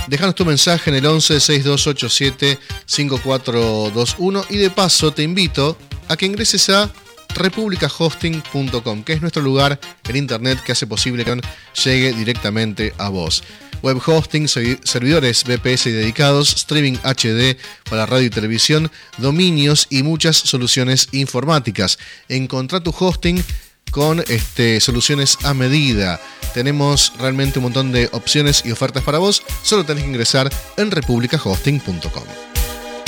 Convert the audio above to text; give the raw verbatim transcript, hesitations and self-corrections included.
Déjanos tu mensaje en el once sesenta y dos ochenta y siete cincuenta y cuatro veintiuno y de paso te invito a que ingreses a republica hosting punto com, que es nuestro lugar en internet que hace posible que llegue directamente a vos. Web hosting, servidores V P S dedicados, streaming H D para radio y televisión, dominios y muchas soluciones informáticas. Encontrá tu hosting con este, soluciones a medida. Tenemos realmente un montón de opciones y ofertas para vos. Solo tenés que ingresar en republica hosting punto com.